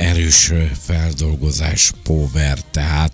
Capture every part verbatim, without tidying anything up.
erős feldolgozás, power, tehát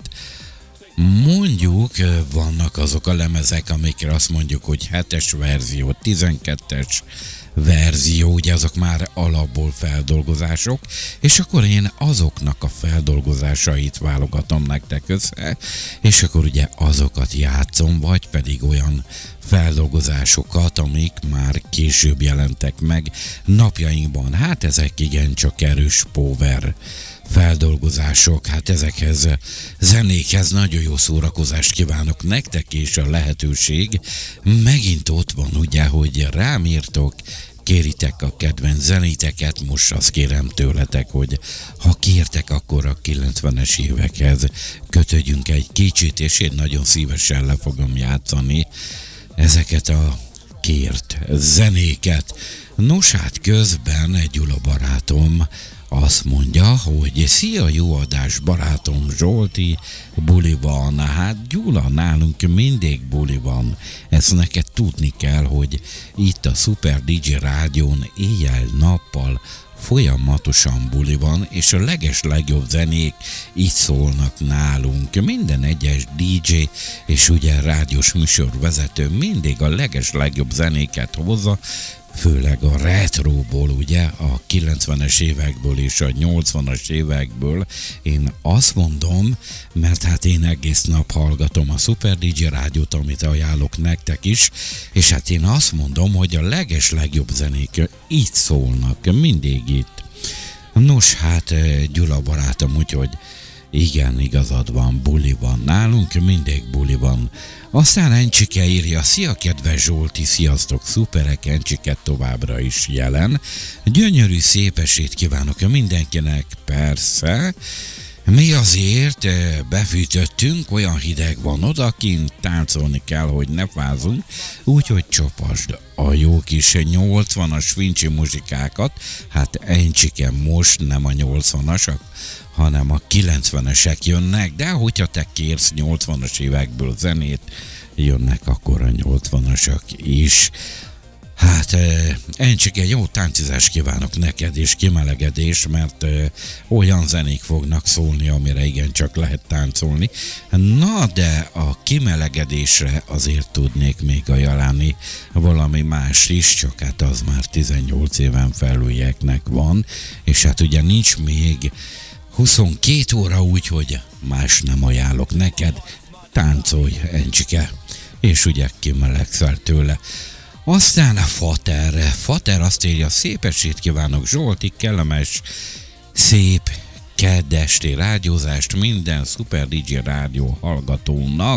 mondjuk vannak azok a lemezek, amikre azt mondjuk, hogy hetes verzió, tizenkettes verzió, ugye azok már alapból feldolgozások, és akkor én azoknak a feldolgozásait válogatom nektek össze, és akkor ugye azokat játszom, vagy pedig olyan feldolgozásokat, amik már később jelentek meg napjainkban. Hát ezek igencsak erős power feldolgozások, hát ezekhez zenékhez nagyon jó szórakozást kívánok nektek, és a lehetőség megint ott van, ugye, hogy rám írtok, kéritek a kedvenc zenéteket, most azt kérem tőletek, hogy ha kértek, akkor a kilencvenes évekhez kötődjünk egy kicsit, és én nagyon szívesen le fogom játszani ezeket a kért zenéket. Nos, hát közben egy Gyula barátom azt mondja, hogy szia, jó adás, barátom Zsolti, buli van. Hát Gyula, nálunk mindig buli van. Ezt neked tudni kell, hogy itt a Super dé dzsé Rádión éjjel-nappal folyamatosan buli van, és a leges legjobb zenék így szólnak nálunk. Minden egyes dé dzsé és ugye rádiós műsorvezető mindig a leges legjobb zenéket hozza, főleg a retróból, ugye, a kilencvenes évekből és a nyolcvanas évekből. Én azt mondom, mert hát én egész nap hallgatom a Super dé dzsé Rádiót, amit ajánlok nektek is, és hát én azt mondom, hogy a leges legjobb zenék így szólnak, mindig itt. Nos, hát Gyula barátom, úgyhogy igen, igazad van, buli van. Nálunk mindig buli van. Aztán Encsike írja, szia kedves Zsolti, sziasztok, szuperek, Encsike továbbra is jelen. Gyönyörű szép esét kívánok mindenkinek, persze. Mi azért befűtöttünk, olyan hideg van odakint, táncolni kell, hogy ne fázunk, úgyhogy csapasd a jó kis nyolcvanas fincsi muzsikákat. Hát Encsike most nem a nyolcvanasak, hanem a kilencvenesek jönnek, de hogyha te kérsz nyolcvanas évekből zenét, jönnek akkor a nyolcvanasak is. Hát én csak egy jó táncizást kívánok neked, és kimelegedés, mert ö, olyan zenék fognak szólni, amire igencsak lehet táncolni. Na, de a kimelegedésre azért tudnék még ajánlani valami más is, csak hát az már tizennyolc éven felülieknek van, és hát ugye nincs még huszonkét óra, úgyhogy más nem ajánlok neked, táncolj, Encsike, és ugye kimelegszel tőle. Aztán a Fater, Fater azt írja, szép estét kívánok Zsolti, kellemes, szép kedd esti rádiózást minden Super dé dzsé Rádió hallgatónak.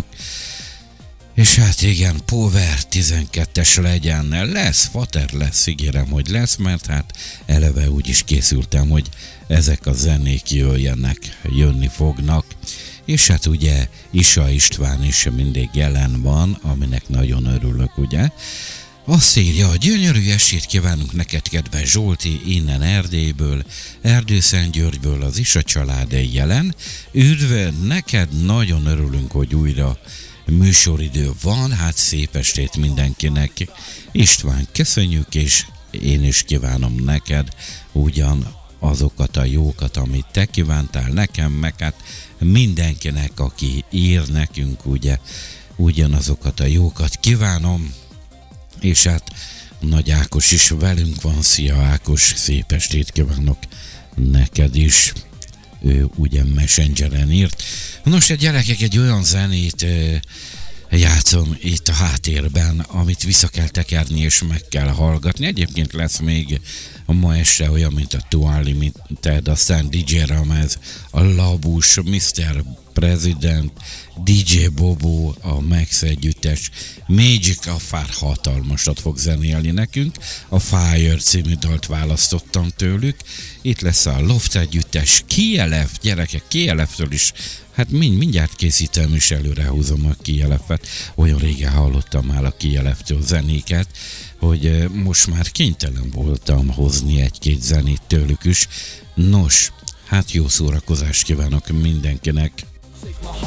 És hát igen, Power tizenkettes legyen, lesz, Fater lesz, ígérem, hogy lesz, mert hát eleve úgy is készültem, hogy ezek a zenék jöjjenek, jönni fognak. És hát ugye Isa István is mindig jelen van, aminek nagyon örülök, ugye. Azt írja, hogy gyönyörű estét kívánunk neked, kedves Zsolti, innen Erdélyből, Erdőszentgyörgyből, az Isa család jelen. Üdv, neked nagyon örülünk, hogy újra műsoridő van, hát szép estét mindenkinek. István, köszönjük, és én is kívánom neked ugyan azokat a jókat, amit te kívántál nekem, meg hát mindenkinek, aki ír nekünk, ugye, ugyanazokat a jókat kívánom. És hát Nagy Ákos is velünk van, szia Ákos, szép estét kívánok neked is. Ő ugye Messengeren írt. Nos, egy gyerekek, egy olyan zenét játszom itt a háttérben, amit vissza kell tekerni és meg kell hallgatni. Egyébként lesz még ma este olyan, mint a Too Unlimited, aztán dé dzsé Ramez, a Labus, miszter President, dé dzsé Bobo, a Max együttes, Magic Affair hatalmasat fog zenélni nekünk, a Fire című dalt választottam tőlük, itt lesz a Loft együttes, Kielev, gyerekek, Kielevtől is, hát mind, mindjárt készítem is, előre húzom a Kielevet, olyan régen hallottam már a Kielevtől zenéket, hogy most már kénytelen voltam hozni egy-két zenét tőlük is. Nos, hát jó szórakozást kívánok mindenkinek!